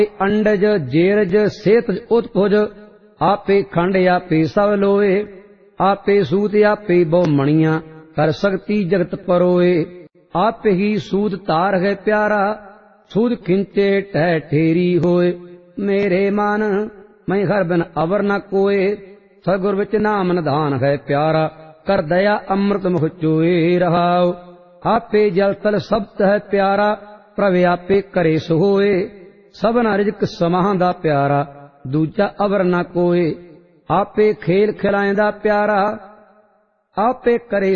अंडज जेरज सेतज उत्पुज, आपे खंड आपे सब लोए, आपे सूत आपे बहु मणिया, कर सकती जगत परोए। आप ही सूद तार है प्यारा, सूद खिंचे टह ठेरी होए। मेरे मन मैं हर बिन अवर न कोए, सगुर विच नाम निधान है प्यारा, कर दया अमृत मुख चोए रहाओ। आपे जल तल सब्त है प्यारा, प्रभ आपे करे सोए। सबना रिजक समांदा प्यारा, दूजा अवर न कोए। आपे खेल खिलाएंदा प्यारा, आपे करे